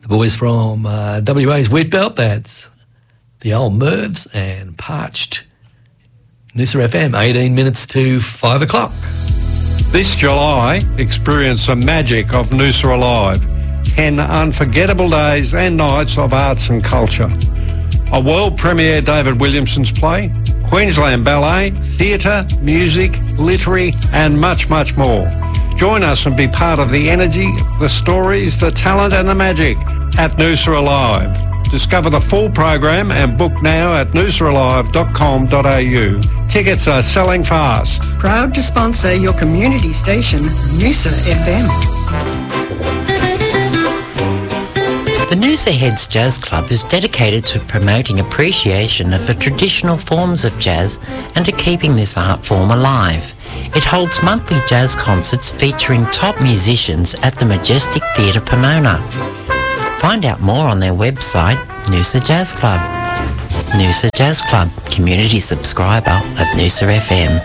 The boys from WA's Wheatbelt, that's the old Mervs and Parched. Noosa FM, 18 minutes to 5 o'clock. This July, experience the magic of Noosa Alive. 10 unforgettable days and nights of arts and culture. A world premiere David Williamson's play, Queensland Ballet, theatre, music, literary and much, much more. Join us and be part of the energy, the stories, the talent and the magic at Noosa Alive. Discover the full program and book now at noosaalive.com.au. Tickets are selling fast. Proud to sponsor your community station, Noosa FM. The Noosa Heads Jazz Club is dedicated to promoting appreciation of the traditional forms of jazz and to keeping this art form alive. It holds monthly jazz concerts featuring top musicians at the Majestic Theatre Pomona. Find out more on their website, Noosa Jazz Club. Noosa Jazz Club, community subscriber of Noosa FM.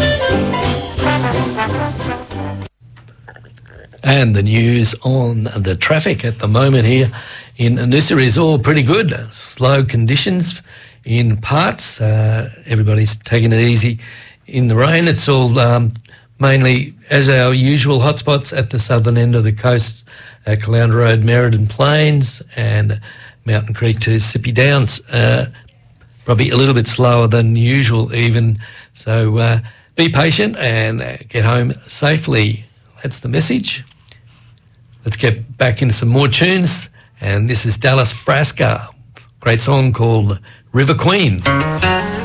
And the news on the traffic at the moment here in Noosa is all pretty good. Slow conditions in parts. Everybody's taking it easy in the rain. It's all mainly, as our usual, hotspots at the southern end of the coast, Caloundra Road, Merredin Plains, and Mountain Creek to Sippy Downs. Probably a little bit slower than usual even. So be patient and get home safely. That's the message. Let's get back into some more tunes. And this is Dallas Frasca. Great song called River Queen.